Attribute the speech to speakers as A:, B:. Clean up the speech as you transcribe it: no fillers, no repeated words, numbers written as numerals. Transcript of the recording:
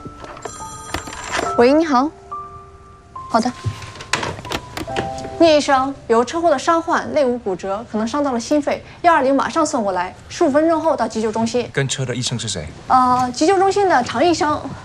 A: 喂，你好。好的。聂医生，有车祸的伤患肋骨骨折，可能伤到了心肺，120马上送过来，15分钟后到急救中心。
B: 跟车的医生是谁？
A: 急救中心的常医生。